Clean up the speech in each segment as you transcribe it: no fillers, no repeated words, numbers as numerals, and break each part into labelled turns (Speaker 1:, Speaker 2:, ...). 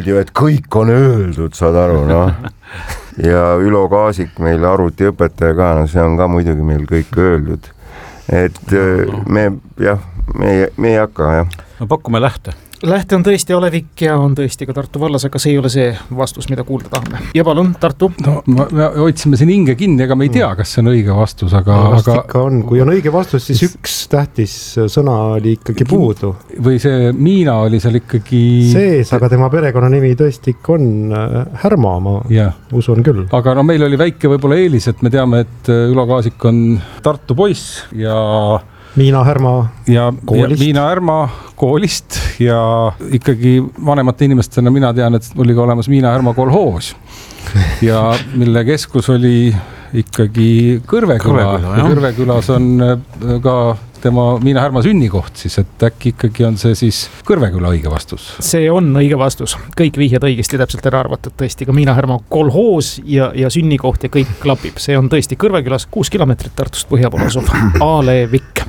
Speaker 1: öeldi, et kõik on öeldud, saad aru, noh. Ja Ülo Kaasik meil arvutiõpetaja ka, no see on ka muidugi meil kõik öeldud. Et me ei hakka, jah.
Speaker 2: No pakume lähte.
Speaker 3: Lähte on tõesti Alevik ja on tõesti ka Tartu vallas, aga see ei ole see vastus, mida kuulda tahame. Ja palun, Tartu.
Speaker 4: No, me otsime siin hinge kinni, aga me ei tea, kas see on õige vastus, aga
Speaker 5: on. Kui on õige vastus, siis üks tähtis sõna oli ikkagi puudu.
Speaker 4: Või see Miina oli seal ikkagi
Speaker 5: sees, aga tema perekonnanimi tõesti ikka on Härma, ma usun küll.
Speaker 4: Aga no meil oli väike võib-olla eelis, et me teame, et Ülo Kaasik on Tartu poiss ja
Speaker 5: Miina Härma
Speaker 4: koolist. Miina Härma koolist ja ikkagi vanemate inimestena mina tean, et oli ka olemas Miina Härma kolhoos ja mille keskus oli ikkagi Kõrveküla. Kõrvekülas on ka tema Miina Härma sünnikoht siis, et äkki ikkagi on see siis Kõrveküla õige vastus.
Speaker 3: See on õige vastus. Kõik vihjad õigesti täpselt ära arvatud. Tõesti ka Miina Härma kolhoos ja sünnikoht ja kõik klapib. See on tõesti Kõrvekülas 6 kilomeetrit Tartust põhja poole asuv Alevik.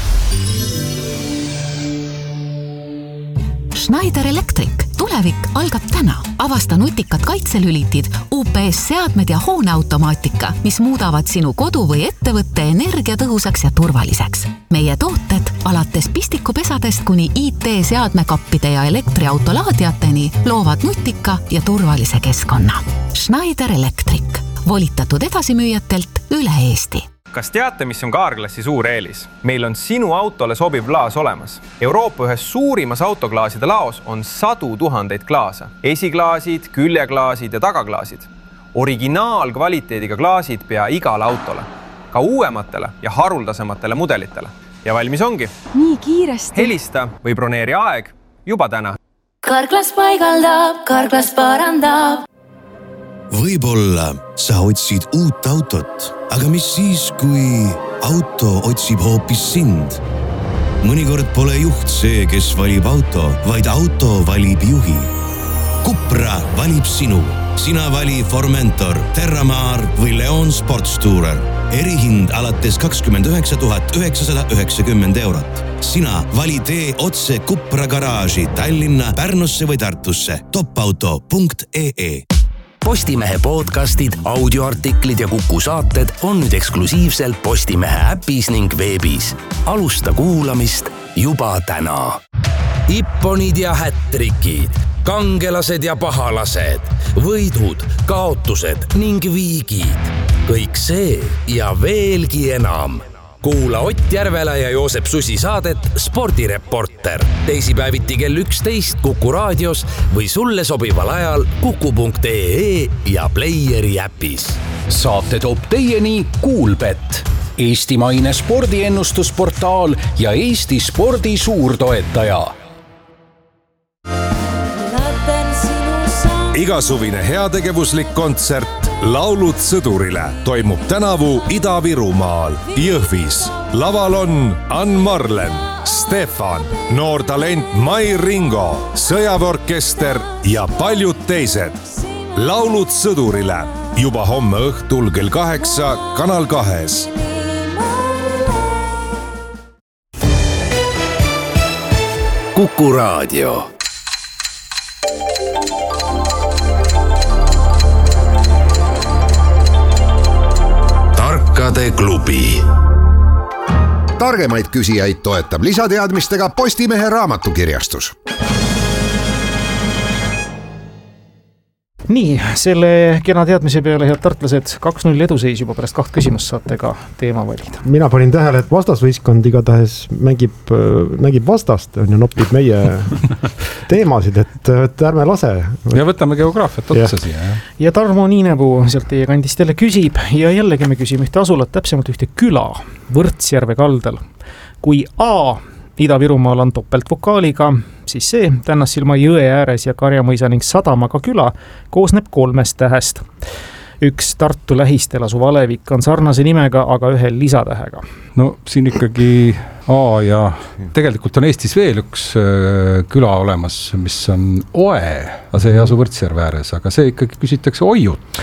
Speaker 6: Schneider Electric. Tulevik algab täna. Avasta nutikad kaitselülitid, UPS seadmed ja hooneautomaatika, mis muudavad sinu kodu või ettevõtte energiatõhusaks ja turvaliseks. Meie tooted alates pistikupesadest kuni IT-seadmekappide ja elektriautolaadiateni loovad nutika ja turvalise keskkonna. Schneider Electric. Volitatud edasimüüjatelt üle Eesti.
Speaker 7: Kas teate, mis on Carglassi suur eelis? Meil on sinu autole sobiv klaas olemas. Euroopa ühes suurimas autoklaaside laos on 100 000 klaasa. Esiklaasid, küljeklaasid ja tagaklaasid. Originaalkvaliteediga klaasid pea igale autole. Ka uuematele ja haruldasematele mudelitele. Ja valmis ongi.
Speaker 8: Nii kiiresti.
Speaker 7: Helista või broneeri aeg juba täna.
Speaker 8: Carglass paigaldab, Carglass parandab.
Speaker 9: Võib-olla sa otsid uut autot, aga mis siis, kui auto otsib hoopis sind? Mõnikord pole juht see, kes valib auto, vaid auto valib juhi. Cupra valib sinu. Sina vali Formentor, Terramar või Leon Sportstourer. Erihind alates 29 990 eurot. Sina vali tee otse Cupra garaaži Tallinna, Pärnusse või Tartusse. Topauto.ee.
Speaker 10: Postimehe podcastid, audioartiklid ja Kuku saated on nüüd eksklusiivselt Postimehe äpis ning veebis. Alusta kuulamist juba täna. Ipponid ja hättrikid, kangelased ja pahalased, võidud, kaotused ning viigid. Kõik see ja veelgi enam. Kuula Ott Järvela ja Joosep Susi saadet Spordireporter. Teisipäeviti kell 11 Kuku raadios või sulle sobival ajal kuku.ee ja Playeri äpis.
Speaker 11: Saate toob teieni Kuulbet, eestimaine spordiennustusportaal ja Eesti spordi suurtoetaja.
Speaker 12: Igasuvine heategevuslik kontsert Laulud sõdurile toimub tänavu Ida-Virumaal, Jõhvis. Laval on Ann Marlen, Stefan, noor talent Mai Ringo, sõjaväeorkester ja paljud teised. Laulud sõdurile juba homme õhtul kell 8 Kanal 2.
Speaker 10: Kuku raadio.
Speaker 9: Tarkade klubi. Targemaid küsijaid toetab lisateadmistega Postimehe raamatukirjastus.
Speaker 3: Nii, selle kena teadmise peale, head tartlased, 2-0 eduseis juba pärast 2 küsimust saate ka teema valida.
Speaker 5: Mina panin tähele, et vastasvõistkond igatahes mängib vastast ja nopib meie teemasid, et ärme lase.
Speaker 4: Ja võtame geograafiat otsa siia.
Speaker 3: Ja Tarmo Niinepuu sealt teie kandist jälle küsib ja jällegi me küsime ühte asulat, täpsemalt ühte küla Võrtsjärve kaldal. Kui A Ida-Virumaal on topeltvokaaliga, siis see Tännassilma jõe ääres ja Karjamõisa ning Sadamaga küla koosneb 3 tähest. Üks Tartu lähistel asuv Alevik on sarnase nimega, aga ühe lisatähega.
Speaker 4: No siin ikkagi A ja tegelikult on Eestis veel üks küla olemas, mis on Oe, aga see ei asu Võrtsjärve ääres, aga see ikkagi küsitakse Oiut.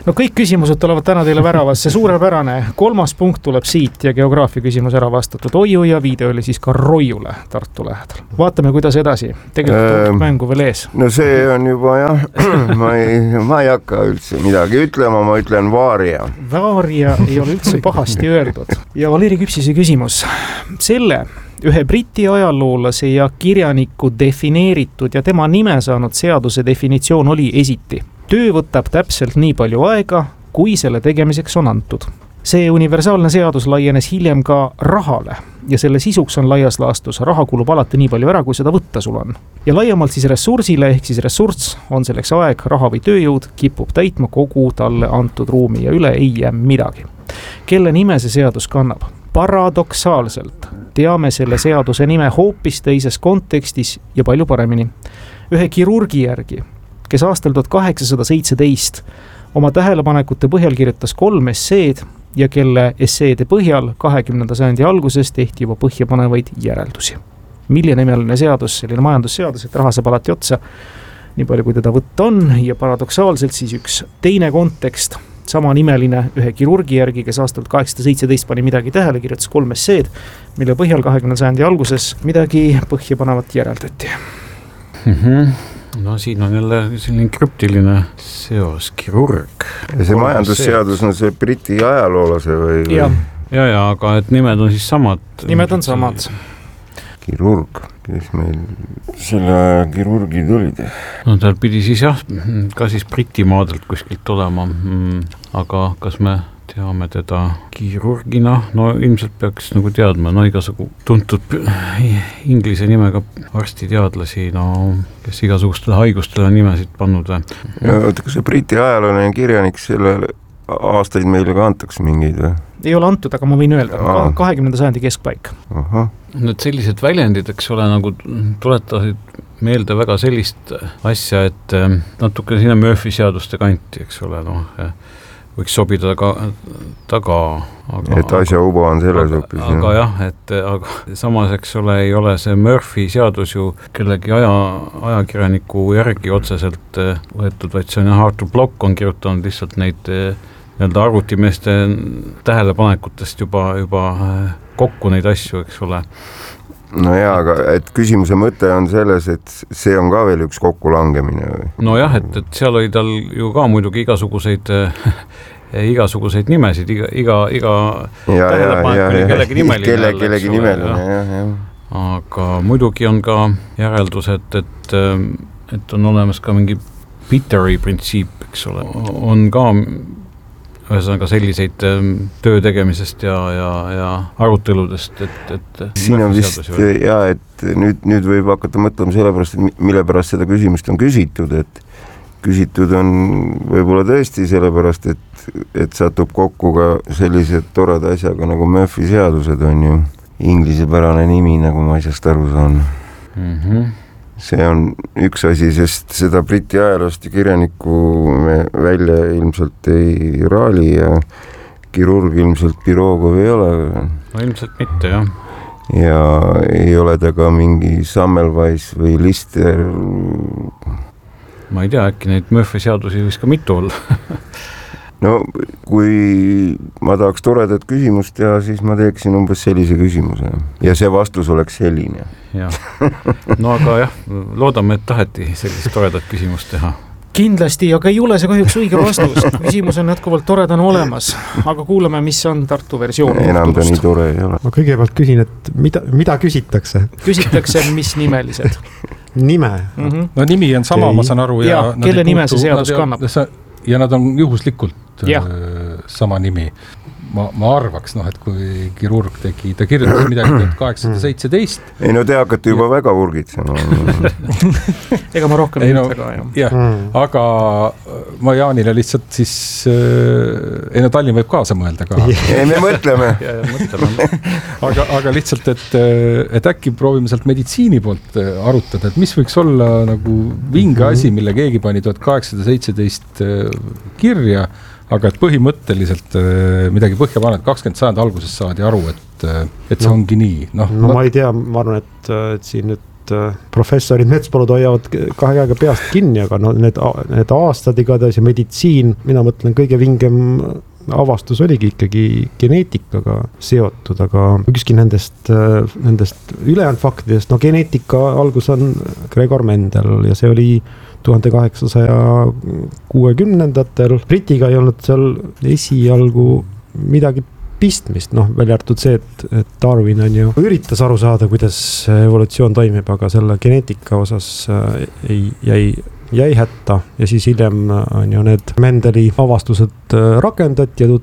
Speaker 3: no kõik küsimused tulevad täna teile väravasse, suurepärane. 3. punkt tuleb siit ja geograafia küsimus ära vastatud. Oiu ja viide oli siis ka Roiule Tartu lähedal. Vaatame, kuidas edasi. Tegelikult mängu veel ees.
Speaker 1: No see on juba jah, ma ei hakka üldse midagi ütlema, ma ütlen Vaaria.
Speaker 3: Vaaria ei ole üldse pahasti öeldud. Ja Valeri Küpsise küsimus. Selle ühe briti ajaloolase ja kirjaniku defineeritud ja tema nime saanud seaduse definitsioon oli esiti. Töö võtab täpselt nii palju aega, kui selle tegemiseks on antud. See universaalne seadus laienes hiljem ka rahale ja selle sisuks on laias laastus. Raha kulub alati nii palju ära, kui seda võtta sul on. Ja laiemalt siis ressursile ehk siis ressurss on selleks aeg, raha või tööjõud kipub täitma kogu talle antud ruumi ja üle ei jää midagi. Kelle nime see seadus kannab? Paradoksaalselt teame selle seaduse nime hoopis teises kontekstis ja palju paremini. Ühe kirurgi järgi, kes aastal 1817 oma tähelepanekute põhjal kirjutas 3 esseed ja kelle esseede põhjal 20. sajandi alguses tehti juba põhjapanevaid järeldusi. Milline nimeline seadus, selline majandusseadus, et raha saab alati otsa, nii palju kui teda võtta on ja paradoksaalselt siis üks teine kontekst, sama nimeline ühe kirurgi järgi, kes aastal 1817 pani midagi tähele, kirjutas 3 esseed, mille põhjal 20. sajandi alguses midagi põhjapanevat järeldati.
Speaker 2: No siin on jälle selline krüptiline seos, kirurg.
Speaker 1: Ja see majandusseadus on see briti ajaloolase või?
Speaker 2: Ja, aga et nimed on siis samad.
Speaker 3: Nimed on samad.
Speaker 1: Kirurg, kes meil selle kirurgid olid?
Speaker 2: No tal pidi siis jah, ka siis Britimaadelt kuskilt olema, aga kas me teame teda kirurgina? No ilmselt peaks nagu teadma, no igasugu tuntud inglise nimega arstiteadlasi, no kes igasugustele haigustele nimesid pannud või?
Speaker 1: Kas see briti ajalooline kirjanik selle aastaid meile ka antakse mingeid või?
Speaker 3: Ei ole antud, aga ma võin öelda, 20. sajandi keskpaik.
Speaker 2: Need sellised väljendid, eks ole, nagu tuletasid meelde väga sellist asja, et natuke sinna Murphy seaduste kanti, eks ole, võiks sobida taga.
Speaker 1: Et asja uba on selles hoopis.
Speaker 2: Aga jah, aga samas, eks ole, ei ole see Murphy seadus ju kellegi ajakirjaniku järgi otseselt võetud, vaid see on Arthur Block on kirjutanud lihtsalt neid arvutimeeste tähelepanekutest juba kokku neid asju, eks ole.
Speaker 1: No jaa, aga et küsimuse mõte on selles, et see on ka veel üks kokkulangemine või?
Speaker 2: No jah, et seal oli tal ju ka muidugi igasuguseid nimesid, iga tähelepanek oli kellegi nimeline.
Speaker 1: Kellegi nimeline, jah.
Speaker 2: Aga muidugi on ka järeldused, et on olemas ka mingi Peteri printsiip, eks ole, on ka ühesõnaga selliseid töö tegemisest ja aruteludest, et
Speaker 1: siin on vist jah, et nüüd võib hakata mõtlema sellepärast, et mille pärast seda küsimust on küsitud, et küsitud on võib-olla tõesti sellepärast, et satub kokku ka sellised toreda asjaga nagu Murphy seadused on ju inglisepärane nimi, nagu ma asjast aru saan. See on üks asi, sest seda briti ajaloost ja kirjanikku me välja ilmselt ei raali ja kirurg ilmselt Pirogov ei ole.
Speaker 2: No ilmselt mitte, jah.
Speaker 1: Ja ei ole ta ka mingi Semmelweis või Lister.
Speaker 2: Ma ei tea, äkki neid Murphy seadusi võis ka mitu olla.
Speaker 1: No kui ma tahaks toredat küsimust teha, siis ma teeksin umbes sellise küsimuse ja see vastus oleks selline.
Speaker 2: Ja. No aga jah, loodame, et taheti sellist toredat küsimust teha.
Speaker 3: Kindlasti, aga ei ole see kahjuks õige vastus. Küsimus on jätkuvalt toredana olemas, aga kuulame, mis on Tartu versioon.
Speaker 1: Enam ta nii tore ei ole.
Speaker 5: Ma kõigepealt küsin, et mida küsitakse?
Speaker 3: Küsitakse, mis nimelised?
Speaker 5: Nime?
Speaker 4: No nimi on sama, ma saan aru.
Speaker 3: Ja kelle nime see seadus kannab?
Speaker 4: Ja nad on juhuslikult sama nimi. Ma arvaks, et kui kirurg tegi, ta kirjutas midagi 1817.
Speaker 1: Ei no te hakkate juba väga vurgitsema.
Speaker 3: Ega ma rohkem ei väga,
Speaker 4: jah. Aga ma Jaanile lihtsalt siis, Tallinn võib kaasa mõelda ka.
Speaker 1: Ei, me mõtleme.
Speaker 4: Aga lihtsalt, et äkki proovime sealt meditsiini poolt arutada, et mis võiks olla nagu vinge asi, mille keegi pani 1817 kirja, aga et põhimõtteliselt midagi põhja paned, 20 sajandi alguses saadi aru, et see ongi nii.
Speaker 5: No ma ei tea, ma arvan, et siin nüüd professorid, metspolud hoiavad kahe käega peast kinni, aga no need aastad igatahes ja meditsiin, mina mõtlen kõige vingem avastus oligi ikkagi geneetikaga seotud, aga ükski nendest ülejäänud faktidest, no geneetika algus on Gregor Mendel ja see oli 1860-ndatel. Britiga ei olnud seal esialgu midagi pistmist, noh, välja arvatud see, et Darwin on ju üritas aru saada, kuidas evolutsioon toimib, aga selle geneetika osas jäi hätta ja siis hiljem on ju need Mendeli avastused rakendati ja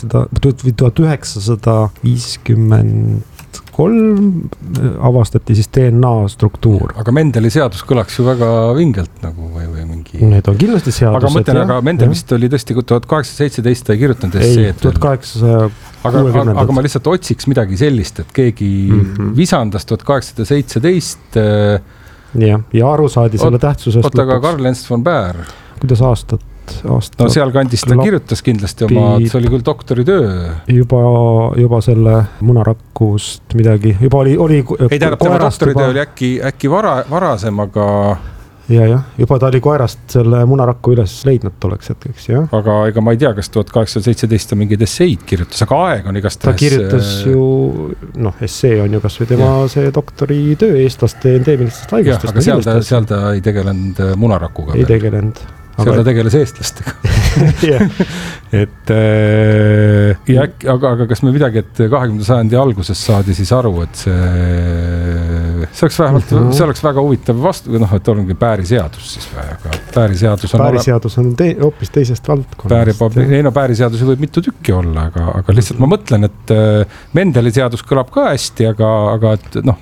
Speaker 5: 1953 avastati siis DNA struktuur.
Speaker 4: Aga Mendeli seadus kõlaks ju väga vingelt nagu või mingi...
Speaker 5: Need on kindlasti seadused.
Speaker 4: Aga mõtlen, aga Mendel vist oli tõesti 1817 ta ei kirjutanud
Speaker 5: ei, 1860.
Speaker 4: Aga ma lihtsalt otsiks midagi sellist, et keegi visandas 1817
Speaker 5: ja aru saadi selle tähtsusest.
Speaker 4: Oota, aga Karl Ernst von Baer.
Speaker 5: Kuidas aastat?
Speaker 4: No seal kandis ta kirjutas kindlasti oma, see oli küll doktoritöö.
Speaker 5: Juba selle munarakust midagi, juba oli
Speaker 4: ei tähendab, tema doktoritöö oli äkki varasem, aga...
Speaker 5: Ja, juba ta oli koerast selle munarakku üles leidnud tolleks hetkeks, jah.
Speaker 4: Aga ega ma ei tea, kas 1817 on mingeid esseid kirjutas, aga aeg on igastahes...
Speaker 5: Ta kirjutas ju, noh, essee on ju kas või tema see doktoritöö eestlaste endeemilistest haigustest.
Speaker 4: Aga seal ta ei tegelenud munarakuga.
Speaker 5: Ei tegelenud.
Speaker 4: Seal ta tegeles eestlastega. Aga kas me midagi, et 20. sajandi alguses saadi siis aru, et see oleks väga huvitav vastu, noh, et ongi Pääri-seadus siis või, aga Pääri-seadus
Speaker 5: on hoopis teisest valdkonnast.
Speaker 4: Pääri-seadusi võib mitu tükki olla, aga lihtsalt ma mõtlen, et Mendeli seadus kõlab ka hästi, aga et noh...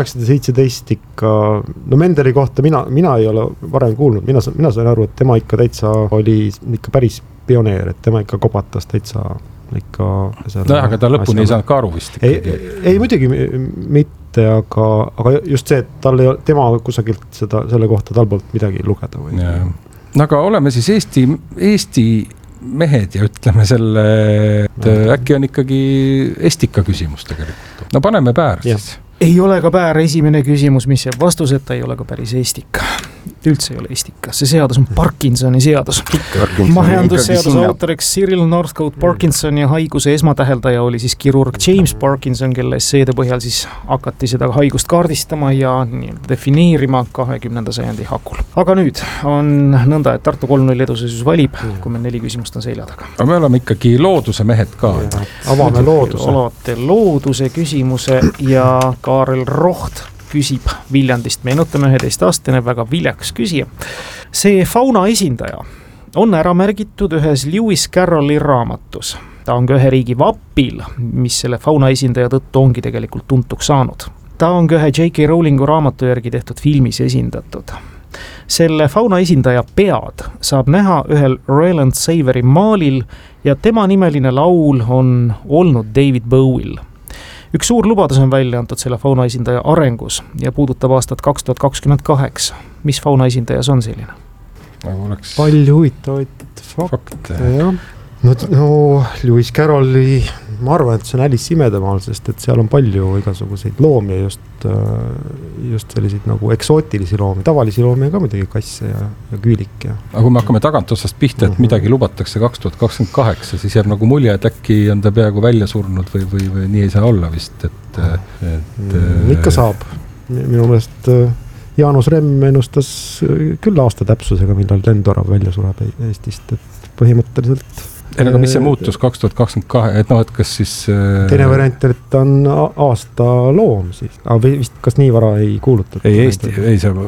Speaker 5: 1817 ikka, no Mendeli kohta mina ei ole varem kuulnud, mina sain aru, et tema ikka täitsa oli ikka päris pioneer, et tema ikka kopatas täitsa ikka...
Speaker 4: aga ta lõpuni ei saanud ka aru vist.
Speaker 5: Ei muidugi mitte, aga just see, et tema kusagilt selle kohta tal poolt midagi lugeda või.
Speaker 4: Aga oleme siis Eesti mehed ja ütleme selle, et äkki on ikkagi estika küsimus tegelikult. No paneme Päär siis.
Speaker 3: Ei ole ka Päär esimene küsimus, mis jääb vastuseta, ei ole ka päris estika. Üldse ei ole estika. See seadus on Parkinsoni seadus. Majandusseaduse autoriks Cyril Northcote Parkinson ja haiguse esmatäheldaja oli siis kirurg James Parkinson, kelle esseede põhjal siis hakati seda haigust kaardistama ja defineerima 20. sajandi hakul. Aga nüüd on nõnda, et Tartu 3-0 edusesus valib, kui meil 4 küsimust on selja taga.
Speaker 4: Aga me oleme ikkagi looduse mehed ka.
Speaker 5: Avame looduse.
Speaker 3: Olete looduse küsimuse ja Kaarel Roht küsib Viljandist, meenutame 11-aastane väga viljaks küsija. See fauna esindaja on ära märgitud ühes Lewis Carrolli raamatus. Ta on ka ühe riigi vapil, mis selle fauna esindaja tõttu ongi tegelikult tuntuks saanud. Ta on ka ühe J.K. Rowlingu raamatu järgi tehtud filmis esindatud. Selle fauna esindaja pead saab näha ühel Roland Saveri maalil ja tema nimeline laul on olnud David Bowie'l. Üks suur lubadus on välja antud selle fauna esindaja arengus ja puudutab aastat 2028. Mis fauna esindaja see on selline?
Speaker 5: Palju huvitavaid fakte, jah. No Lewis Carrolli, ma arvan, et see on Alice imedemaal, sest et seal on palju igasuguseid loomi ja just selliseid nagu eksootilisi loomi, tavalisi loomi ka midagi kasse ja küülik.
Speaker 4: Aga kui me hakkame tagant otsast pihta, et midagi lubatakse 2028, siis jääb nagu mulje, et äkki on ta peaaegu välja surnud või nii ei saa olla vist, et
Speaker 5: ikka saab. Minu meelest Jaanus Remm ennustas küll aasta täpsusega, millal lendorav välja sureb Eestist, et põhimõtteliselt
Speaker 4: aga mis see muutus 2022, et noh, et kas siis...
Speaker 5: Teine variant, et on aasta loom siis, aga vist kas nii vara ei kuulutud?
Speaker 4: Ei, Eesti, ei see...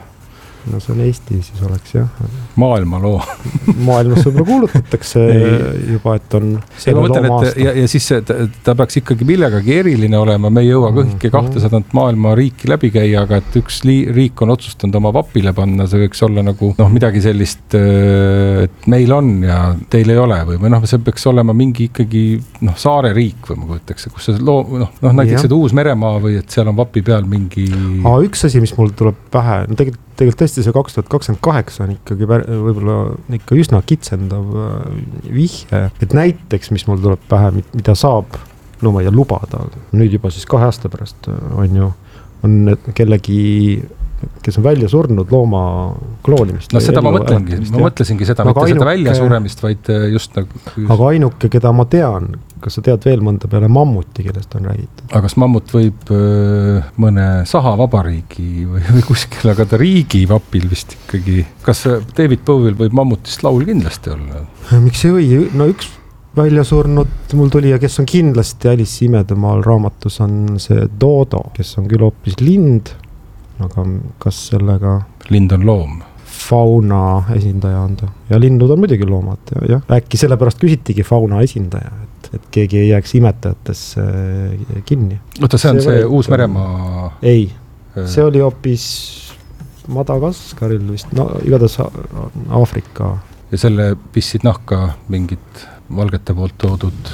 Speaker 5: No see on Eesti siis oleks, jah.
Speaker 4: Maailma loo.
Speaker 5: Maailmas võib-olla kuulutatakse juba, et on selle looma aasta.
Speaker 4: Ja siis ta peaks ikkagi millegagi eriline olema, me ei jõua kõike 200 maailma riiki läbi käia, aga et üks riik on otsustanud oma vapile panna, see võiks olla nagu midagi sellist, et meil on ja teil ei ole või see peaks olema mingi ikkagi saare riik või ma kujutaks, kus see näiteks Uus-Meremaa või et seal on vapi peal mingi...
Speaker 5: Üks asi, mis mul tuleb pähe, tegelikult tõesti see 2028 on ikkagi võib-olla ikka üsna kitsendav vihje, et näiteks, mis mul tuleb pähe, mida saab, no ma ei tea, lubada, nüüd juba siis 2 aasta pärast on ju on kellegi, kes on välja surnud looma kloonimist.
Speaker 4: No seda ma mõtlesingi seda, mitte seda välja suremist, vaid just nagu...
Speaker 5: Aga ainuke, keda ma tean, kas sa tead veel mõnda peale mammuti, kellest on räägitud?
Speaker 4: Aga kas mammut võib mõne sahavabariigi või kuskil, aga ta riigi vapil vist ikkagi... Kas David Bowie'l võib mammutist laul kindlasti olla?
Speaker 5: Miks ei või? No üks välja surnud mul tuli ja kes on kindlasti Alice Imedemaal raamatus on see Dodo, kes on küll hoopis lind, aga kas sellega...
Speaker 4: Lind on loom.
Speaker 5: Fauna esindaja on ta. Ja linnud on muidugi loomad. Ja. Äkki sellepärast küsitigi fauna esindaja, et keegi ei jääks imetajatesse kinni.
Speaker 4: Oota, see on see Uus-Meremaa...
Speaker 5: Ei, see oli hoopis Madagaskaril vist, no igatahes Aafrika.
Speaker 4: Ja selle pissid nahka mingid valgete poolt toodud?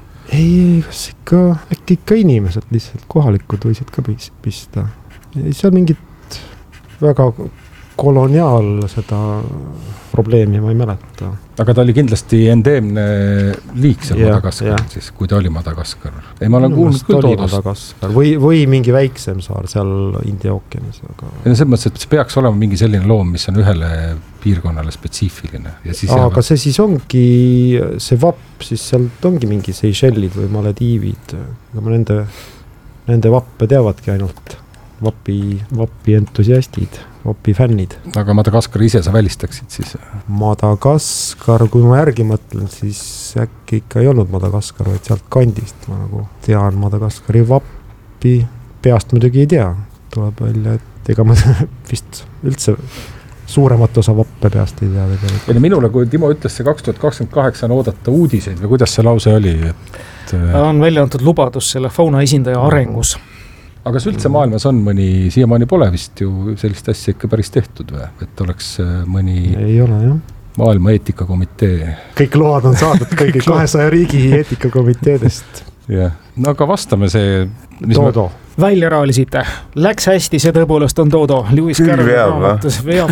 Speaker 5: Ei, kas ikka inimesed lihtsalt kohalikud võisid ka pista. See on mingit väga koloniaal seda probleemi, ma ei mäleta.
Speaker 4: Aga ta oli kindlasti endeemne liik seal Madagaskar, siis, kui ta oli Madagaskar. Ei, ma olen kuulnud küll Dodost.
Speaker 5: Või mingi väiksem saar seal India ookeanis. Aga...
Speaker 4: Ja selles mõttes, et see peaks olema mingi selline loom, mis on ühele piirkonnale spetsiifiline. Ja siis
Speaker 5: aga see siis ongi, see vapp, siis sealt ongi mingi Seychellid või Malediivid. Aga ma nende vappe teavadki ainult vapi entusiastid, vapi fännid.
Speaker 4: Aga Madagaskar ise sa välistaksid siis?
Speaker 5: Madagaskar, kui ma järgi mõtlen, siis äkki ikka ei olnud Madagaskar, vaid sealt kandist. Ma nagu tean Madagaskari vappi, peast muidugi ei tea. Tuleb välja, et ega ma vist üldse suuremat osa vappe peast ei tea.
Speaker 4: Ja minule, kui Timo ütles see 2028 on oodata uudiseid või kuidas see lause oli?
Speaker 3: On välja antud lubadus selle fauna esindaja arengus.
Speaker 4: Aga kas üldse maailmas on mõni, siiamaani pole vist ju sellist asja ikka päris tehtud või? Et oleks mõni
Speaker 5: ei ole, jah.
Speaker 4: Maailma eetikakomitee.
Speaker 5: Kõik load on saadud kõigi 200 riigi eetikakomiteedest.
Speaker 4: Ja. No aga vastame see...
Speaker 5: Dodo.
Speaker 3: Välja raalisite. Läks hästi, see tõepoolest on Dodo. Lewis Carroll raamatus veab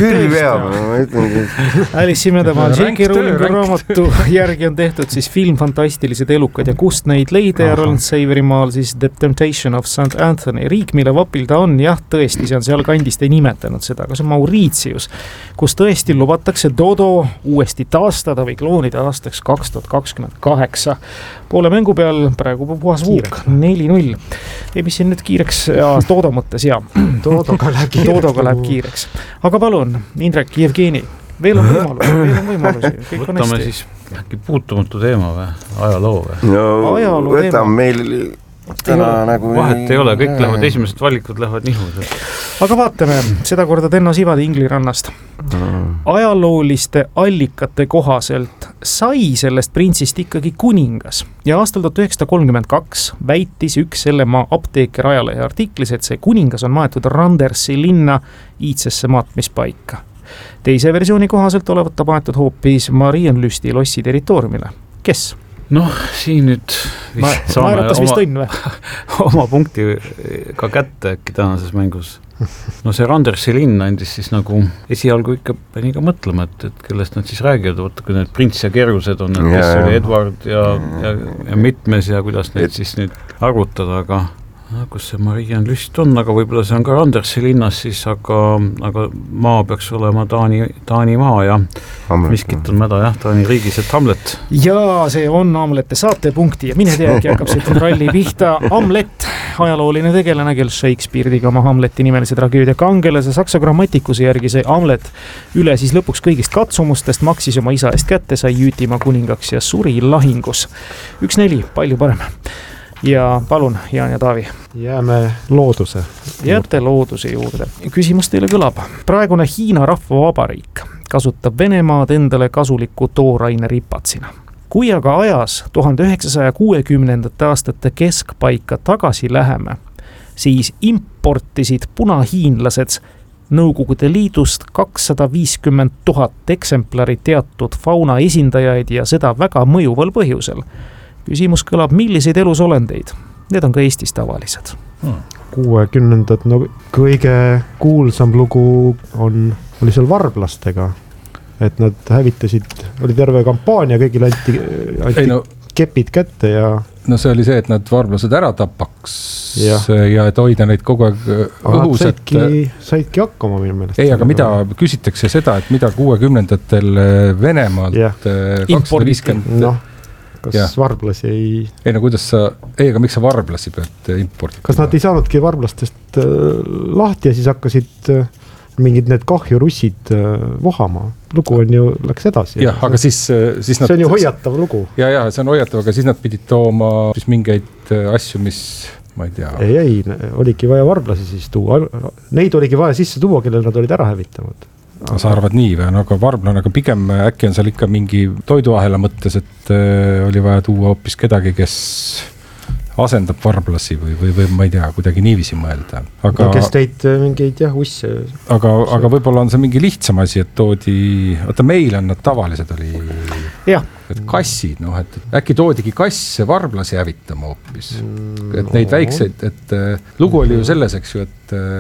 Speaker 3: tõest. Alice Imedemaal J.K. Rowlingu raamatu järgi on tehtud siis film Fantastilised elukad ja kust neid leida ja Roland Saverimaal siis The Temptation of St. Anthony. Riik, mille vapil ta on, jah, tõesti, see on seal kandist ei nimetanud seda, aga see on Mauritius, kus tõesti lubatakse Dodo uuesti taastada või kloonida aastaks 2028. Poole mängu peal praegu puhas vuuk, 4-0. Ei, mis siin nüüd kiireks, Dodo mõttes, jah.
Speaker 5: Dodoga
Speaker 3: läheb kiireks. Aga palun, Indrek, Jevgeni, veel on võimalusi.
Speaker 2: Võtame siis äkki puutumatu teema või? Ajaloo või?
Speaker 1: No, võtame meil täna nagu...
Speaker 2: Vahet ei ole, kõik lähevad, esimesed valikud lähevad nihu.
Speaker 3: Aga vaatame, seda korda Tenno Sivadi Inglirannast. Ajalooliste allikate kohaselt sai sellest printsist ikkagi kuningas ja aastal 1932 väitis üks selle maa apteeker ajalehe artiklis, et see kuningas on maetud Randersi linna iidsesse maatmispaika. Teise versiooni kohaselt olevat ta maetud hoopis Marienlüsti lossi territooriumile. Kes?
Speaker 2: Noh, siin nüüd
Speaker 3: saame
Speaker 2: oma punkti ka kätte äkki tänases mängus. No see Randersi linn andis siis nagu esialgu ikka pani ka mõtlema, et kellest nad siis räägivad, võtta kui need prints ja kerused on, et kes oli Edward ja mitmes ja kuidas neid siis nüüd arvutada, aga kus see Marienlüst on, aga võib-olla see on ka Randersi linnas siis, aga maa peaks olema Taani maa ja Hamlet, miskit on mäda, jah, Taani riigis, et Hamlet.
Speaker 3: Ja see on Hamlete saatepunkti ja mine teagi hakkab see ralli pihta. Hamlet, ajalooline tegelane, kel Shakespeare tegi oma Hamleti nimelise tragöödia kangelase. Saksa grammatikuse järgi see Hamlet üle siis lõpuks kõigist katsumustest maksis oma isa eest kätte, sai Jüütimaa kuningaks ja suri lahingus. 1-4, palju parem. Ja palun, Jaan ja Taavi.
Speaker 5: Jääme looduse.
Speaker 3: Jääte looduse juurde. Küsimus teile kõlab. Praegune Hiina rahvavabariik kasutab Venemaad endale kasuliku tooraine ripatsina. Kui aga ajas 1960. aastate keskpaika tagasi läheme, siis importisid punahiinlased Nõukogude Liidust 250 000 eksemplari teatud fauna esindajaid ja seda väga mõjuval põhjusel. Küsimus kõlab, milliseid elusolendeid? Need on ka Eestis tavalised.
Speaker 5: 60. No kõige kuulsam lugu oli seal varblastega, et nad hävitasid, oli terve kampaania, kõigil anti...
Speaker 4: Ei no,
Speaker 5: kepid kätte ja
Speaker 4: no see oli see, et nad varblased ära tapaks ja et hoida neid kogu aeg õhus.
Speaker 5: Saidki hakkama minu meelest.
Speaker 4: Ei, aga mida küsitakse seda, et mida 60-ndatel Venemaalt 250...
Speaker 5: kas varblasi ei...
Speaker 4: Ei, no kuidas sa... Ei, aga miks sa varblasi pead importima?
Speaker 5: Kas nad ei saanudki varblastest lahti ja siis hakkasid mingid need kahjurussid vohama? Lugu on ju, läks edasi.
Speaker 4: Jah, aga siis nad...
Speaker 5: See on ju hoiatav lugu.
Speaker 4: Ja, see on hoiatav, aga siis nad pidid tooma mingeid asju, mis... Ma ei tea.
Speaker 5: Ei, oligi vaja varblasi siis tuua. Neid oligi vaja sisse tuua, kellel nad olid ära hävitanud.
Speaker 4: Sa arvad nii või? Aga varblane, aga pigem äkki on seal ikka mingi toiduahela mõttes, et oli vaja tuua hoopis kedagi, kes asendab varblasi või ma ei tea, kuidagi niiviisi mõelda. Aga,
Speaker 5: kes teid mingeid usse.
Speaker 4: Aga võib-olla on see mingi lihtsam asi, et toodi, oota meil on nad tavalised oli, et kassid, et äkki toodigi kasse varblasi hävitama hoopis. Et neid väikseid, et lugu oli ju selles, eks ju,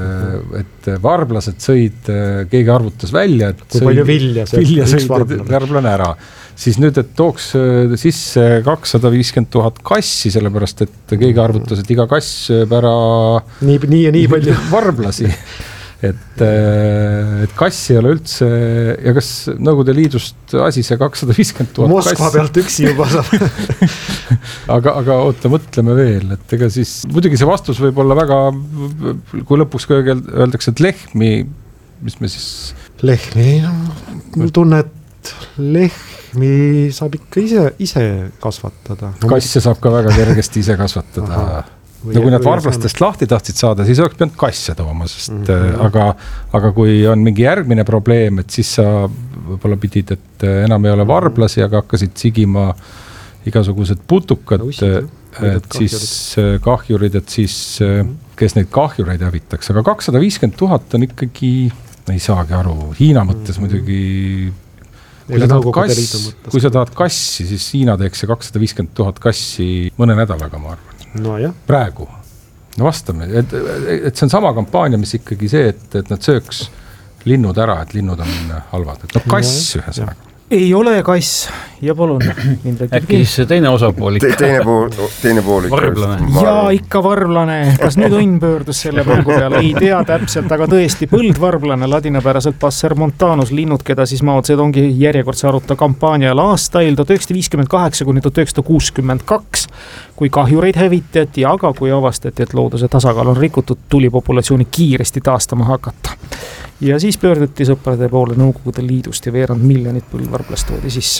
Speaker 4: et varblased sõid, keegi arvutas välja, et
Speaker 5: kui palju vilja
Speaker 4: sõid varblane ära. Siis nüüd, et tooks sisse 250 000 kassi, sellepärast, et keegi arvutas, et iga kass sööb ära
Speaker 5: nii ja nii palju
Speaker 4: varblasi. Et kassi ei ole üldse, ja kas Nõukogude Liidust asi see 250 000
Speaker 5: Moskva pealt üksi juba saab.
Speaker 4: aga oota, mõtleme veel, et ega siis, muidugi see vastus võib olla väga, kui lõpuks öeldakse, et lehmi, mis me siis...
Speaker 5: Lehmi, mul tunne, et lehmi saab ikka ise kasvatada.
Speaker 4: Kasse saab ka väga kergesti ise kasvatada. No kui nad varblastest lahti tahtsid saada, siis oleks pidanud kasse tooma, sest aga kui on mingi järgmine probleem, et siis sa võib-olla pidid, et enam ei ole varblasi, aga hakkasid sigima igasugused putukad, et siis kahjurid, et siis kes neid kahjureid hävitaks. Aga 250 000 on ikkagi, ei saagi aru, Hiina mõttes muidugi... Kui sa tahad kassi, siis Hiina teeks see 250 000 kassi mõne nädalaga, ma arvan.
Speaker 5: No jah.
Speaker 4: Praegu. No vastame, et see on sama kampaania, mis ikkagi see, et nad sööks linnud ära, et linnud on halvad. Et kass ühesõnaga.
Speaker 3: Ei ole kass ja palun.
Speaker 2: Äkki siis see teine osapool ikka.
Speaker 1: Teine pool ikka.
Speaker 2: Varblane.
Speaker 3: Ja ikka varblane. Kas nüüd õnn pöördus selle mängu peale? Ei tea täpselt, aga tõesti põldvarblane, ladinapäraselt Passer montanus, linnud, keda siis Mao Zedongi järjekordse aruta kampaanial aastail 1958 kuni 1962, kui kahjureid hävitati, aga kui avastati, et looduse tasakaal on rikutud, tuli populatsiooni kiiresti taastama hakata. Ja siis pöörduti sõprade poole Nõukogude Liidust ja veerand miljonit põldvarblast toodi sisse.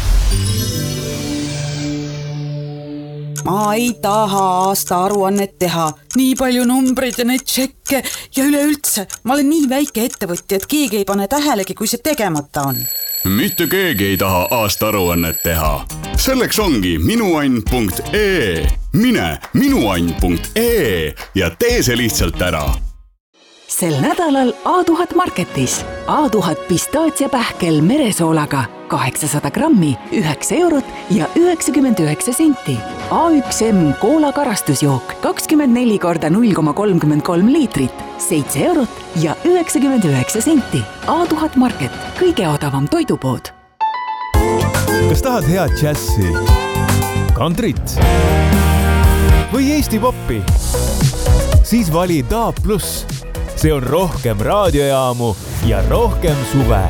Speaker 13: Ma ei taha aasta aruannet teha, nii palju numbreid ja neid tšekke ja üleüldse, ma olen nii väike ettevõtja, et keegi ei pane tähelegi, kui see tegemata on.
Speaker 14: Mitte keegi ei taha aasta aruannet teha. Selleks ongi minuann.ee. Mine minuann.ee ja tee see lihtsalt ära.
Speaker 6: Sel nädalal A1000 Marketis A1000 pistaatsiapähkel meresoolaga 800 grammi, 9 eurot ja 99 senti. A1M koola karastusjook 24 korda 0,33 liitrit, 7 eurot ja 99 senti. A1000 Market, kõige odavam toidupood.
Speaker 15: Kas tahad head džässi, kantrit või Eesti poppi? Siis vali DAB+. See on rohkem raadiojaamu ja rohkem suve.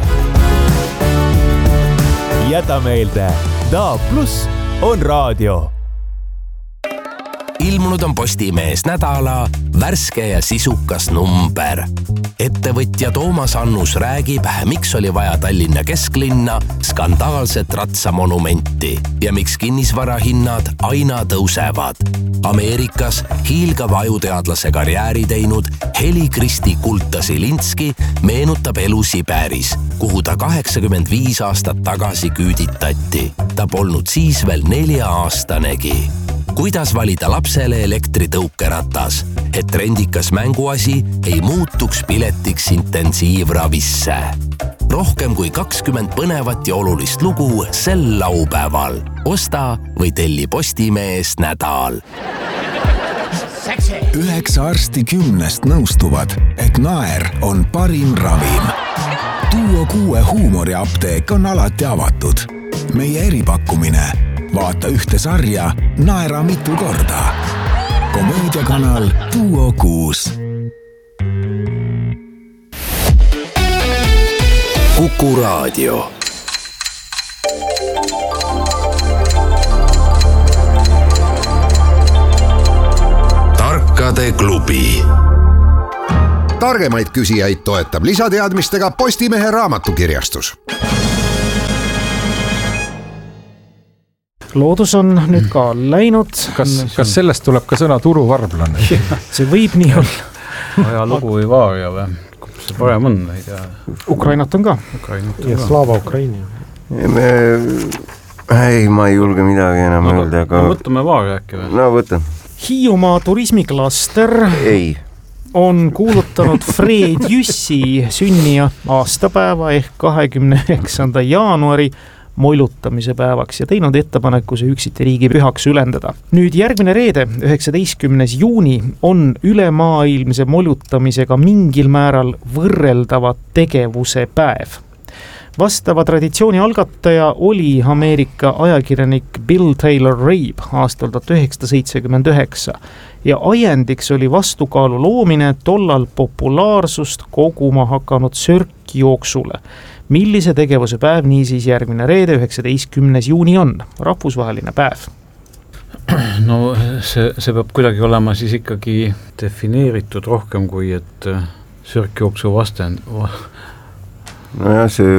Speaker 15: Jäta meelde, DAB+ on raadio.
Speaker 10: Ilmunud on Postimees nädala värske ja sisukas number. Ettevõtja Toomas Annus räägib, miks oli vaja Tallinna kesklinna skandaalset ratsamonumenti ja miks kinnisvarahinnad aina tõusevad. Ameerikas hiilgava ajuteadlase karjääri teinud Heli-Kristi Kulta-Silinski meenutab elu Siberis, kuhu ta 85 aastat tagasi küüditati. Ta polnud siis veel 4-aastanegi. Kuidas valida lapsele elektritõukeratas, et trendikas mänguasi ei muutuks piletiks intensiivravisse. Rohkem kui 20 põnevat ja olulist lugu sel laupäeval. Osta või telli Postimees nädal.
Speaker 16: 9 arsti 10 nõustuvad, et naer on parim ravim. Duo 6 huumoriapteek on alati avatud. Meie eripakkumine vaata ühte sarja, naera mitu korda. Komöödiakanal Duo 6.
Speaker 10: Kuku Raadio. Tarkade klubi.
Speaker 17: Targemaid küsijaid toetab lisateadmistega Postimehe raamatukirjastus.
Speaker 3: Loodus on nüüd ka läinud.
Speaker 4: Kas sellest tuleb ka sõna turuvarblane?
Speaker 3: See võib nii olla.
Speaker 2: Ajalugu või vaaria või? See parem on, ei tea.
Speaker 3: Ukrainat on ka.
Speaker 5: Ja Slava Ukraini.
Speaker 1: Ei, ma ei julge midagi enam öelda, aga...
Speaker 2: Võtame vaaria äkki või?
Speaker 1: No võtan.
Speaker 3: Hiiumaa turismiklaster on kuulutanud Fred Jüssi sünni aastapäeva ehk 29. jaanuari molutamise päevaks ja teinud ettepaneku see üksiti riigi pühaks ülendada. Nüüd järgmine reede, 19. juuni on ülemaailmse molutamisega mingil määral võrreldava tegevuse päev. Vastava traditsiooni algataja oli Ameerika ajakirjanik Bill Taylor Rabe aastal 1979 ja ajendiks oli vastukaalu loomine tollal populaarsust koguma hakanud sörkjooksule. Millise tegevuse päev niisiis järgmine reede 19. juuni on? Rahvusvaheline päev.
Speaker 2: No see peab kuidagi olema siis ikkagi defineeritud rohkem kui et sörkjooksu vastand...
Speaker 1: No jah, see...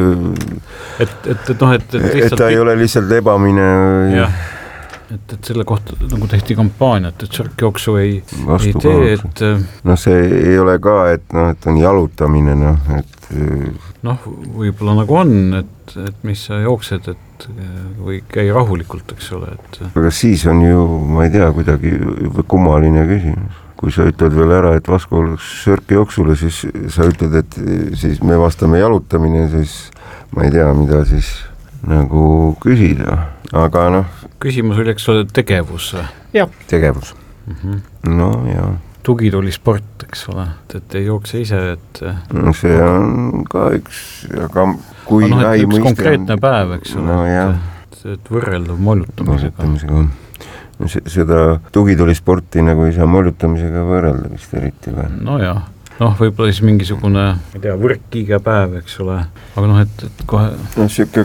Speaker 2: Et
Speaker 1: ta ei ole lihtsalt ebamine...
Speaker 2: Jah, et selle kohta nagu tehti kampaaniat, et sörkjooksu ei tee, et...
Speaker 1: No see ei ole ka, et on jalutamine, et...
Speaker 2: võib-olla nagu on, et mis sa jooksed, et või käi rahulikult, eks ole, et...
Speaker 1: Aga siis on ju, ma ei tea, kuidagi kummaline küsimus. Kui sa ütled veel ära, et vastu sörkjooksule, siis sa ütled, et siis me vastame jalutamine, siis ma ei tea, mida siis nagu küsida. Aga
Speaker 2: Küsimus oli, eks ole, tegevus.
Speaker 3: Jah.
Speaker 1: Tegevus. No jah.
Speaker 2: Tugituli sport, eks ole, et ei jookse ise, et...
Speaker 1: No see on ka üks, aga kui...
Speaker 2: üks konkreetne päev, eks ole, et võrreldav molutamisega.
Speaker 1: Seda tugituli sporti nagu ei saa molutamisega võrrelda vist eriti või?
Speaker 2: No jah, võib-olla siis mingisugune, ma ei tea, võrkkiige päev, eks ole, aga et kohe...
Speaker 1: Siuke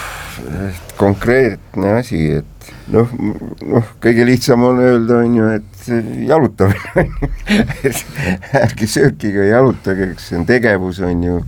Speaker 1: konkreetne asi, et kõige lihtsam on öelda, et jalutamine, ärgi söökiga jalutage, see on tegevus, on ju.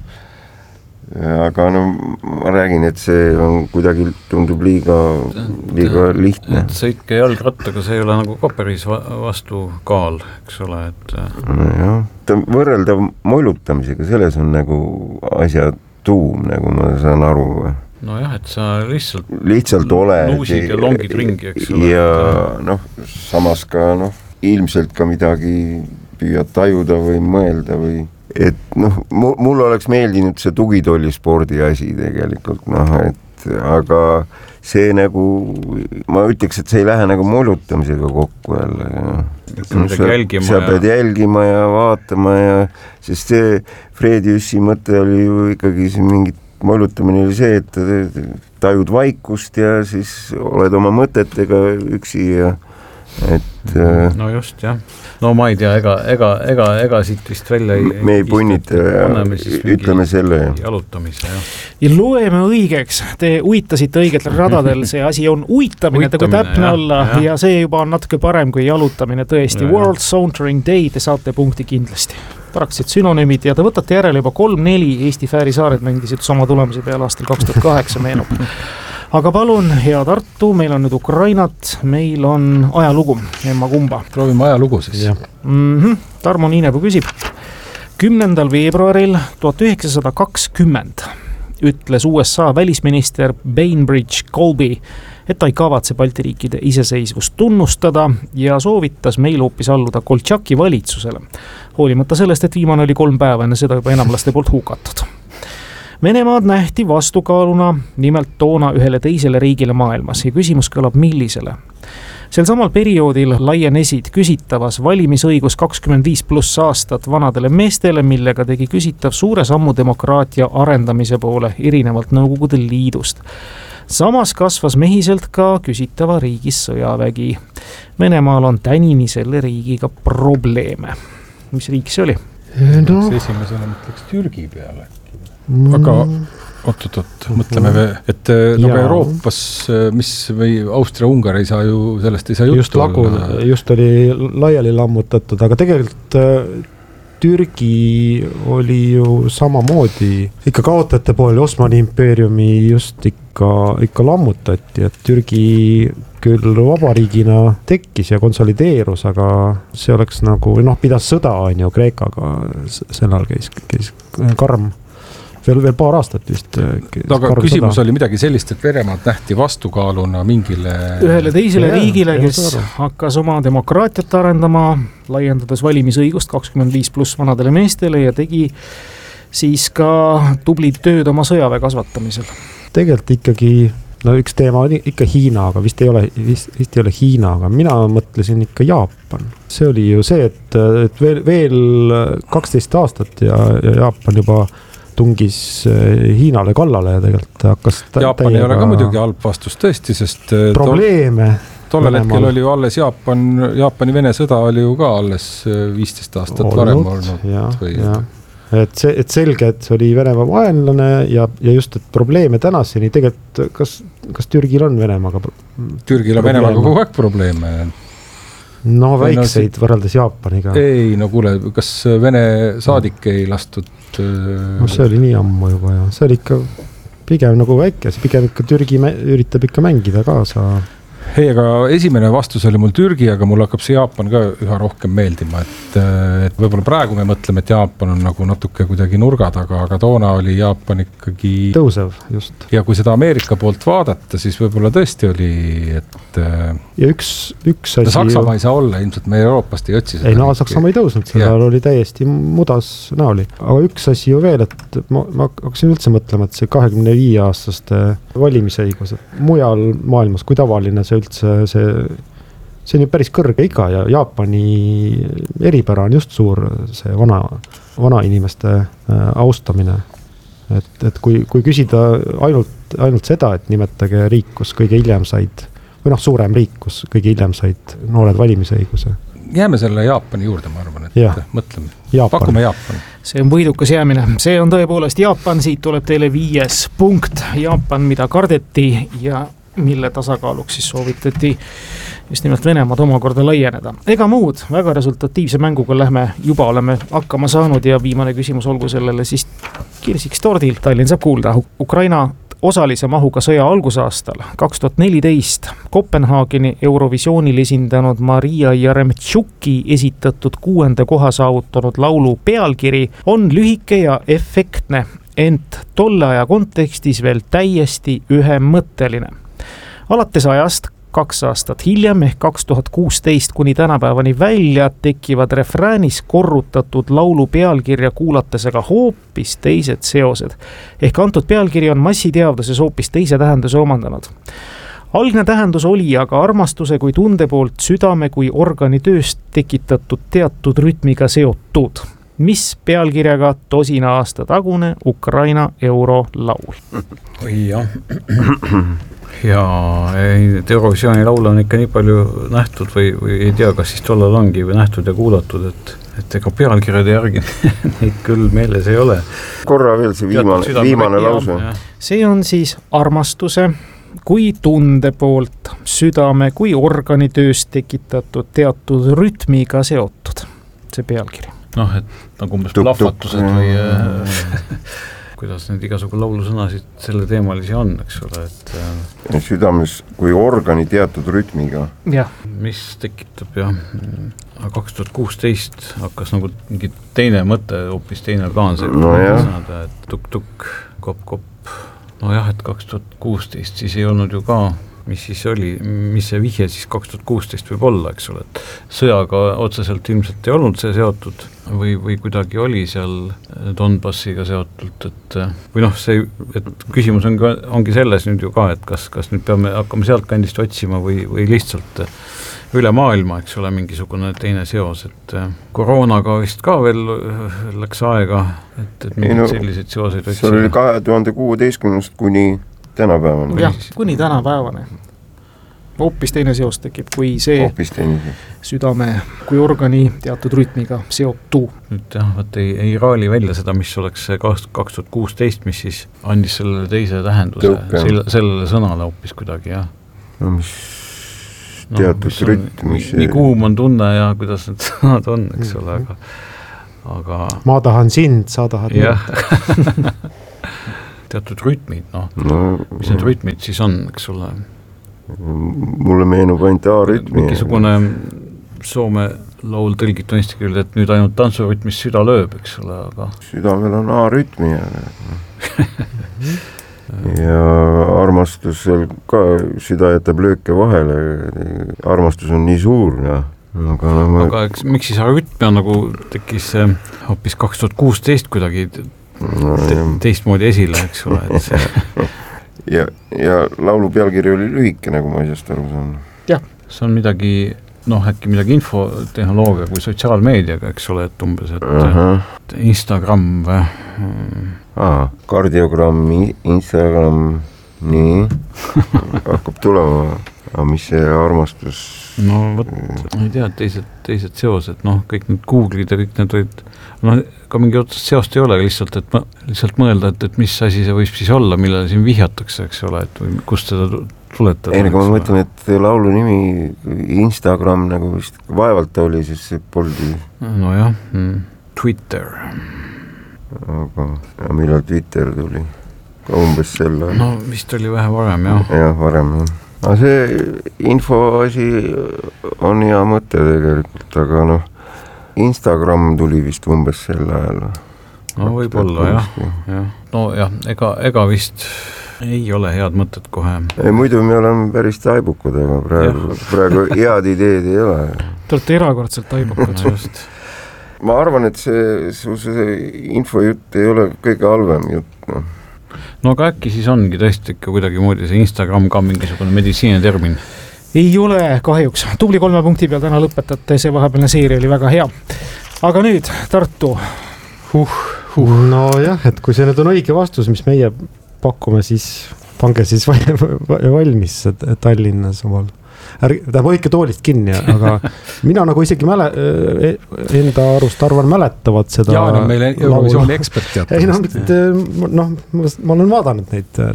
Speaker 1: Aga ma räägin, et see on kuidagi tundub liiga lihtne.
Speaker 2: Et sõitke jalgrattaga, see ei ole nagu koperis vastukaal, eks ole, et...
Speaker 1: Jah, ta võrreldav molutamisega, selles on nagu asja tuum, nagu ma saan aru.
Speaker 2: No jah, et sa
Speaker 1: lihtsalt oled.
Speaker 2: Nuusid ja longid ringi, eks ole.
Speaker 1: Ja samas ka ilmselt ka midagi püüad tajuda või mõelda või... Et mul oleks meeldinud see tugitolli spordi asi tegelikult, aga see nagu, ma ütleks, et see ei lähe nagu molutamisega kokku jälle. Sa pead jälgima ja vaatama ja, sest see Fred Jüssi mõte oli ju ikkagi see mingit molutamine oli see, et tajud vaikust ja siis oled oma mõtetega üksi ja
Speaker 2: no just, jah. No ma ei tea, ega siit vist välja
Speaker 1: me ei punnita ja ütleme selle
Speaker 2: jalutamise, jah.
Speaker 3: Ja loeme õigeks, te uitasite õigetel radadel, see asi on uitamine, kui täpne olla ja see juba on natuke parem kui jalutamine, tõesti. World Sauntering Day, te saate punkti kindlasti. Praktiliselt synonüümid ja te võtate järele juba 3-4 Eesti Fääri saared mängisid sama tulemise peale aastal 2008 meenub. Aga palun, hea Tartu, meil on nüüd Ukrainat, meil on ajalugu, emma kumba.
Speaker 4: Proovime ajalugu siis.
Speaker 3: Tarmo Niinepuu küsib. 10. veebruaril 1920 ütles USA välisminister Bainbridge Colby, et ta ei kavatse Balti riikide iseseisvust tunnustada ja soovitas meil hoopis alluda Koltšaki valitsusele. Hoolimata sellest, et viimane oli 3 päeva enne seda juba enamlaste poolt hukatud. Venemaad nähti vastukaaluna nimelt toona ühele teisele riigile maailmas ja küsimus kõlab millisele. Sel samal perioodil laienesid küsitavas valimisõigus 25+ aastat vanadele meestele, millega tegi küsitav suure sammu demokraatia arendamise poole erinevalt Nõukogude Liidust. samas kasvas mehiselt ka küsitava riigi sõjavägi. Venemaal on tänini selle riigiga probleeme. Mis riik see oli?
Speaker 4: No. Esimesena mõtleks Türgi peale. Aga oot, mõtleme, et nagu Euroopas, mis või Austria-Ungar ei saa ju, sellest ei saa juttu olla.
Speaker 5: Just oli laiali lammutatud, aga tegelikult Türgi oli ju samamoodi ikka kaotajate pool, Osmani impeeriumi just ikka lammutati, et Türgi küll vabariigina tekkis ja konsolideerus, aga see oleks nagu, pidas sõda on ju Kreekaga, sellal käis karm. Veel paar aastat vist.
Speaker 4: Aga küsimus oli midagi sellist, et Venemaad nähti vastukaaluna mingile
Speaker 3: ühele teisele riigile, kes hakkas oma demokraatiat arendama, laiendades valimisõigust 25+ vanadele meestele ja tegi siis ka tublid tööd oma sõjaväe kasvatamisel.
Speaker 5: Tegelikult ikkagi, üks teema on ikka Hiina, aga vist ei ole Hiina, aga mina mõtlesin ikka Jaapan. See oli ju see, et veel 12 aastat ja Jaapan juba tungis Hiinale kallale ja tegelikult hakkas
Speaker 4: Jaapan ei ole ka muidugi halb vastus tõesti, sest
Speaker 5: probleeme
Speaker 4: tollel hetkel oli ju alles Jaapani-Vene sõda oli ju ka alles 15 aastat varem olnud.
Speaker 5: Et selge, et see oli Venemaa vaenlane ja just, et probleeme tänaseni tegelikult, kas Türgil on Venemaaga?
Speaker 4: Türgil on Venemaaga kogu aeg probleeme.
Speaker 5: No väikseid võrreldes Jaapaniga.
Speaker 4: Ei, no kuule, kas Vene saadik ei lastud?
Speaker 5: No see oli nii ammu juba ja see oli ikka pigem nagu väike, pigem ikka Türgi üritab ikka mängida kaasa.
Speaker 4: Ei, aga esimene vastus oli mul Türgi, aga mul hakkab see Jaapan ka üha rohkem meeldima, et võib-olla praegu me mõtleme, et Jaapan on nagu natuke kuidagi nurga taga, aga toona oli Jaapan ikkagi
Speaker 5: tõusev, just.
Speaker 4: Ja kui seda Ameerika poolt vaadata, siis võib-olla tõesti oli, et
Speaker 5: ja üks asi
Speaker 4: Saksamaa ei saa olla, ilmselt me Euroopast ei otsi seda.
Speaker 5: Ei, Saksamaa ei tõusnud, seda oli täiesti mudas näoli. Aga üks asi ju veel, et ma hakkasin üldse mõtlema, et see 25-aastaste valimisõigus, et mujal maailmas, kui tavaline see üldse, see on ju päris kõrge iga ja Jaapani eripära on just suur see vana inimeste austamine. Et kui küsida ainult seda, et nimetage riik, kus kõige hiljem said, või suurem riik, kus kõige hiljem said noored valimisõiguse.
Speaker 4: Jääme selle Jaapani juurde, ma arvan, et mõtleme. Pakume Jaapan.
Speaker 3: See on võidukas jäämine. See on tõepoolest Jaapan, siit tuleb teile 5 punkt. Jaapan, mida kardeti ja mille tasakaaluks siis soovitati just nimelt Venemaad omakorda laieneda. Ega muud, väga resultatiivse mänguga juba oleme hakkama saanud ja viimane küsimus olgu sellele siis kirsiks tordil. Tallinn saab kuulda. Ukraina osalise mahuga sõja algusaastal 2014 Kopenhaageni Eurovisioonil esindanud Maria Jaremtšuki esitatud 6. koha saavutanud laulu pealkiri on lühike ja efektne, ent tolle aja kontekstis veel täiesti ühemõtteline. Alates ajast 2 aastat hiljem ehk 2016 kuni tänapäevani välja tekivad refräänis korrutatud laulu pealkirja kuulates aga hoopis teised seosed. Ehk antud pealkiri on massiteadvuses hoopis teise tähenduse omandanud. Algne tähendus oli aga armastuse kui tunde poolt südame kui organi tööst tekitatud teatud rütmiga seotud. Mis pealkirjaga 10 aasta tagune Ukraina eurolaul?
Speaker 2: Jah. Ja Eurovisiooni laul on ikka nii palju nähtud või ei tea, kas siis tollal ongi või nähtud ja kuulatud, et ega pealkirjade järgi neid küll meeles ei ole.
Speaker 1: Korra veel see viimane lause.
Speaker 3: See on siis armastuse kui tunde poolt südame kui organi tööst tekitatud teatud rütmiga seotud see pealkiri.
Speaker 2: Et nagu umbes plahvatused või kuidas need igasugu laulusõnasid selle teemalisi on, eks ole, et
Speaker 1: südames kui organi teatud rütmiga.
Speaker 3: Jah.
Speaker 2: Mis tekitab 2016 hakkas nagu mingi teine mõte, hoopis teine plaan sõnada, et tuk-tuk, kopp-kopp. Et 2016 siis ei olnud ju ka, mis siis oli, mis see vihje siis 2016 võib olla, eks ole, et sõjaga otseselt ilmselt ei olnud see seotud või kuidagi oli seal Donbassiga seotult, või et küsimus ongi selles nüüd ju ka, et kas nüüd peame hakkama sealt kandist otsima või lihtsalt üle maailma, eks ole, mingisugune teine seos, et koroonaga vist ka veel läks aega, et mingid sellised seoseid otsima.
Speaker 1: See oli 2016 kuni tänapäevane.
Speaker 3: jah, kuni tänapäevane. Hoopis teine seos tekib, kui see südame kui organi teatud rütmiga seotu.
Speaker 2: Nüüd jah, vaat ei raali välja seda, mis oleks 2016, mis siis andis sellele teise tähenduse, sellele sõnale hoopis kuidagi, jah.
Speaker 1: No mis teatud rütm.
Speaker 2: Nii kuum on tunne ja kuidas need sõnad on, eks ole, aga
Speaker 5: ma tahan sind, sa tahad
Speaker 2: jah. Teatud rütmid, mis need rütmid siis on, eks ole.
Speaker 1: Mulle meenub ainult A-rütmi.
Speaker 2: Mingisugune Soome laul tõlgitu eesti keelde, et nüüd ainult tantsurütmis süda lööb, eks ole, aga
Speaker 1: südamel on A-rütmi ja armastusel ka süda jätab lööke vahele. Armastus on nii suur, jah.
Speaker 2: Aga miks siis A-rütmi on nagu tekkis hoopis 2016 kuidagi teistmoodi esile, eks ole, et see
Speaker 1: ja laulu pealkiri oli lühike, nagu ma asjast aru saan.
Speaker 3: Jah.
Speaker 2: See on midagi, äkki midagi infotehnoloogia kui sotsiaalmeediaga, eks ole, et umbes, et Instagram või?
Speaker 1: Kardiogramm, Instagram, nii, hakkab tulema, aga mis see armastus?
Speaker 2: No võt, ma ei tea, teised seosed, kõik need Google'id ja kõik need olid, ka mingi otsast seost ei ole lihtsalt, et lihtsalt mõelda, et mis asi see võib siis olla, millele siin vihjatakse, eks ole, et või kust seda tuletada.
Speaker 1: Ei, nagu ma mõtlen, et laulu nimi Instagram nagu vist vaevalt oli, siis see poldi.
Speaker 2: No jah, Twitter.
Speaker 1: Aga millal Twitter tuli? Ka umbes selle.
Speaker 2: No vist oli vähe varem, jah.
Speaker 1: Jah, varem, jah. Aga see info asi on hea mõte tegelikult, aga Instagram tuli vist umbes selle ajal.
Speaker 2: No võib-olla, jah. No jah, ega vist ei ole head mõtet kohe.
Speaker 1: Ei, muidu me oleme päris taibukud, aga praegu head ideed ei ole.
Speaker 3: Te olete erakordselt taibukud.
Speaker 1: Ma arvan, et see infojutt ei ole kõige halvem jutt,
Speaker 2: No aga äkki siis ongi tõesti ikka kuidagi moodi see Instagram ka mingisugune meditsiine termin?
Speaker 3: Ei ole kahjuks. Tubli 3 punkti peal täna lõpetate, see vahepealne seeria oli väga hea. Aga nüüd Tartu.
Speaker 5: No jah, et kui see nüüd on õige vastus, mis meie pakume, siis pange siis valmis Tallinnas omal. Ta võike toolist kinni, aga mina nagu isegi enda arust arvan mäletavad seda.
Speaker 4: Jaan on meile Eurovisiooni ekspert
Speaker 5: teatavasti. Ma olen vaadanud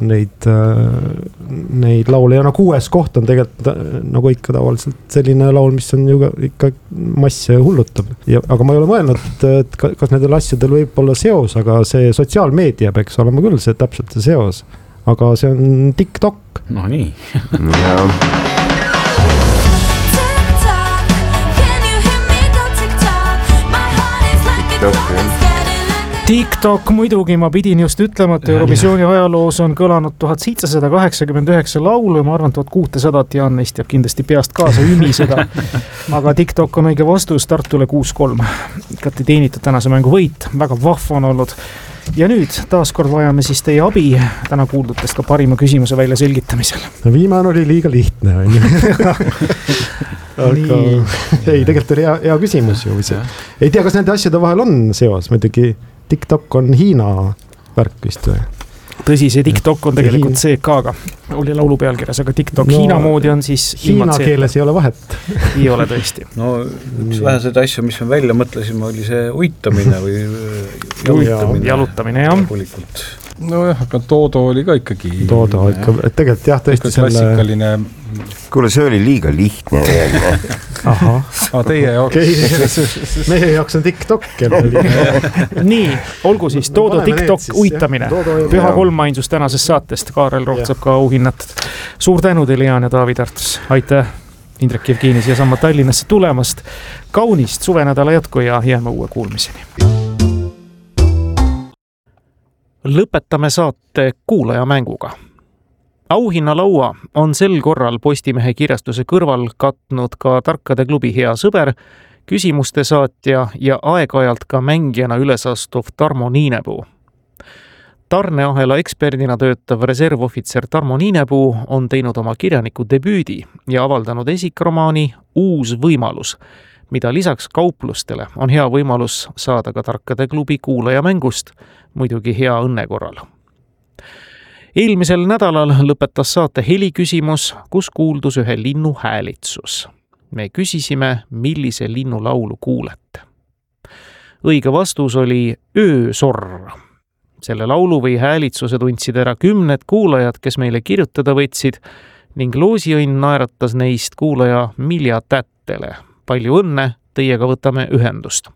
Speaker 5: neid laule ja 6. koht on tegelikult nagu ikka tavaliselt selline laul, mis on ju ikka masse hullutab. Aga ma ei ole mõelnud, et kas nendel asjadel võib olla seos, aga see sotsiaalmeedia peaks olema küll see täpselt see seos. Aga see on TikTok.
Speaker 2: No nii.
Speaker 3: TikTok muidugi, ma pidin just ütlema, et Eurovisiooni ajaloos on kõlanud 1789 laulu ja ma arvan 1600 Jaan neist jääb kindlasti peast kaasa ümiseda. Aga TikTok on õige vastus Tartule 6-3. Kätte teenitud tänase mängu võit, väga vahva on olnud. Ja nüüd taaskord vajame siis teie abi täna kuuldutest ka parima küsimuse välja selgitamisel.
Speaker 5: Viimane oli liiga lihtne. Aga ei, tegelikult oli hea küsimus ju. Ei tea, kas nende asjade vahel on seos, muidugi TikTok on Hiina värk vist või?
Speaker 3: Tõsi, see TikTok on tegelikult CK-ga, oli laulu pealkirjas, aga TikTok Hiina moodi on siis
Speaker 5: Hiina keeles ei ole vahet.
Speaker 3: Ei ole tõesti.
Speaker 2: No üks vähesed asju, mis me välja mõtlesime, oli see uitamine või
Speaker 3: jalutamine, jah.
Speaker 4: No jah, aga Toodo oli ka ikkagi.
Speaker 5: Toodo ikka, et tegelikult jah, tõesti selle.
Speaker 4: Klassikaline.
Speaker 1: Kuule, see oli liiga lihtne.
Speaker 5: Aha.
Speaker 4: Teie jaoks.
Speaker 5: Meie jaoks on TikTok.
Speaker 3: Nii, olgu siis Toodo TikTok uitamine. Püha 3 ainsus tänasest saatest. Kaarel Roht saab ka auhinnat. Suur tänu teile, Jaan ja Taavi Tartus. Aitäh Indrek Jevgeni siia samma Tallinnasse tulemast. Kaunist suvenädala jätku ja jääme uue kuulmiseni. Lõpetame saate kuulajamänguga. Auhinnalaua on sel korral Postimehe kirjastuse kõrval katnud ka Tarkade klubi hea sõber, küsimuste saatja ja aeg-ajalt ka mängijana ülesastuv Tarmo Niinepuu. Tarneahela eksperdina töötav reservohvitser Tarmo Niinepuu on teinud oma kirjaniku debüüdi ja avaldanud esikromaani Uus võimalus, mida lisaks kauplustele on hea võimalus saada ka Tarkade klubi kuulajamängust, muidugi hea õnne korral. Eelmisel nädalal lõpetas saate heliküsimus, kus kuuldus ühe linnu häälitsus. Me küsisime, millise linnu laulu kuulete. Õige vastus oli öösorr. Selle laulu või häälitsuse tundsid ära 10 kuulajad, kes meile kirjutada võtsid ning loosiõnn naeratas neist kuulaja Milja Tättele. Palju õnne, teiega võtame ühendust.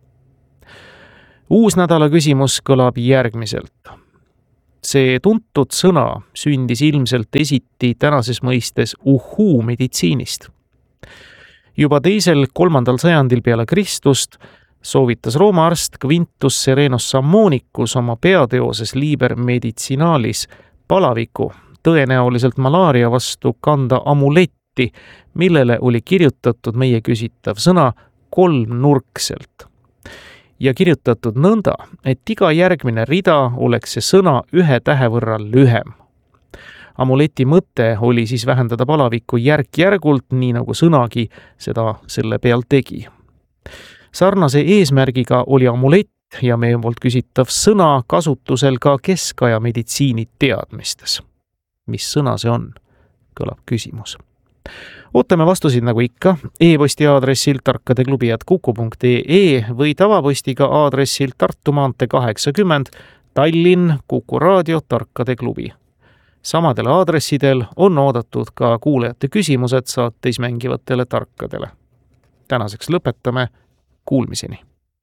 Speaker 3: Uus nädala küsimus kõlab järgmiselt. See tuntud sõna sündis ilmselt esiti tänases mõistes uhuu meditsiinist. Juba 2.–3. sajandil peale Kristust soovitas Rooma arst Quintus Serenus Sammonicus oma peateoses Liber Medicinalis palaviku, tõenäoliselt malaaria vastu kanda amuletti, millele oli kirjutatud meie küsitav sõna 3-nurkselt. Ja kirjutatud nõnda, et iga järgmine rida oleks see sõna 1 tähe võrra lühem. Amuleti mõte oli siis vähendada palavikku järk-järgult, nii nagu sõnagi seda selle peal tegi. Sarnase eesmärgiga oli amulett ja meie poolt küsitav sõna kasutusel ka keskaja meditsiini teadmistes. Mis sõna see on? Kõlab küsimus. Ootame vastusid nagu ikka e-posti aadressil tarkadeklubi@kuku.ee või tavapostiga aadressil Tartu maantee 80 Tallinn Kuku Raadio Tarkade Klubi. Samadel aadressidel on oodatud ka kuulajate küsimused saateis mängivatele tarkadele. Tänaseks lõpetame. Kuulmiseni.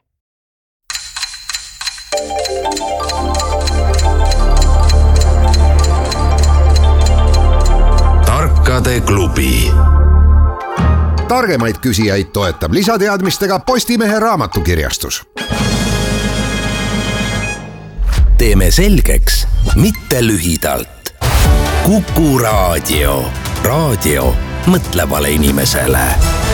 Speaker 10: Tarkade klubi.
Speaker 17: Targemaid küsijaid toetab lisateadmistega Postimehe raamatukirjastus.
Speaker 10: Teeme selgeks, mitte lühidalt. Kuku Raadio. Raadio mõtlevale inimesele.